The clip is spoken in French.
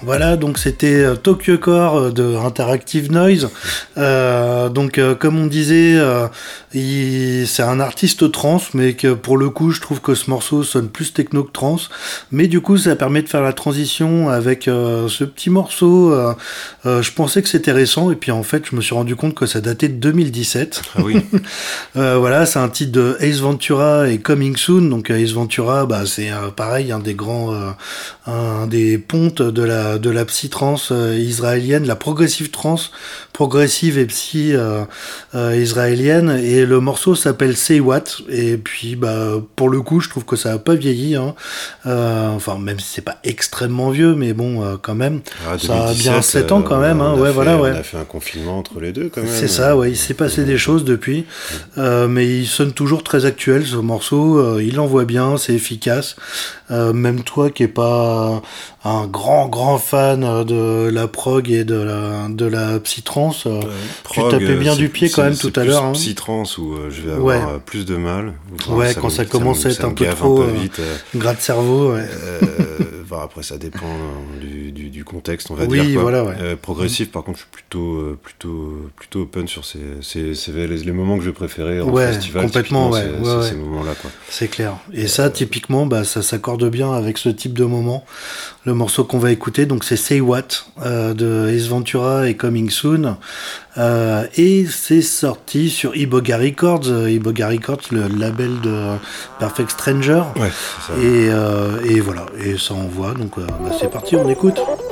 Voilà, donc c'était Tokyo Core de Interactive Noise. Comme on disait, c'est un artiste trance, mais que pour le coup, je trouve que ce morceau sonne plus techno que trance. Mais du coup, ça permet de faire la transition avec ce petit morceau. Je pensais que c'était récent, et puis en fait, je me suis rendu compte que ça datait de 2017. Ah oui. Voilà, c'est un titre de Ace Ventura et Coming Soon. Donc Ace Ventura, c'est pareil, un des pontes de la psy-trance israélienne, la progressive et psy israélienne. Et le morceau s'appelle Say What. Et puis, pour le coup, je trouve que ça a pas vieilli. Hein. Même si c'est pas extrêmement vieux, mais bon, quand même, ça a bien 7 ans quand même. Hein. On a fait un confinement entre les deux quand même. C'est ça, ouais. Il s'est passé des choses depuis, mais il sonne toujours très actuel ce morceau. Il envoie bien, c'est efficace. Même toi qui est pas un grand fan de la prog et de la psytrance, tu tapais bien du pied quand même tout à l'heure. C'est psytrance où je vais avoir plus de mal. Quand ça commence à être un peu trop gras de cerveau. Ouais. Après ça dépend du contexte, on va dire. Oui, voilà. Ouais. Progressif, par contre, je suis plutôt open sur c'est les moments que je préférais en festival. Complètement, c'est ces moments-là, quoi. C'est clair. Et ça, typiquement, ça s'accorde bien avec ce type de moment. Le morceau qu'on va écouter, donc c'est Say What de Ace Ventura et Coming Soon. Et c'est sorti sur Iboga Records. Iboga Records, le label de Perfect Stranger. Ouais, c'est ça. Et voilà. Et ça envoie. Donc c'est parti, on écoute.